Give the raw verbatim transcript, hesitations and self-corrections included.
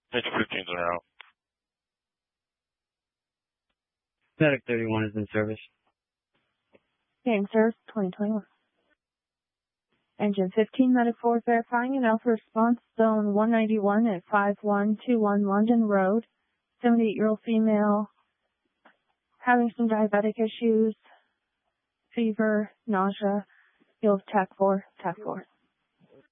Page fifteen's en route. Medic thirty-one is in service. Game service twenty twenty-one. Engine fifteen, Medic four verifying an Alpha response zone one ninety-one at five one two one London Road. seventy-eight-year-old female having some diabetic issues, fever, nausea, feels T A C four, T A C four.